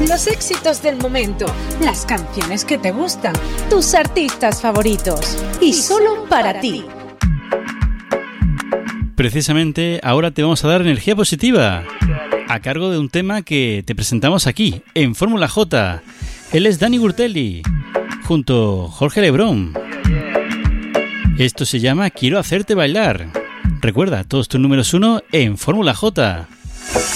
Los éxitos del momento, las canciones que te gustan, tus artistas favoritos y solo para ti. Precisamente ahora te vamos a dar energía positiva a cargo de un tema que te presentamos aquí en Fórmula J. Él es Dani Gurtelli junto a Jorge Lebrón. Esto se llama Quiero hacerte bailar. Recuerda, todos tus números 1 en Fórmula J.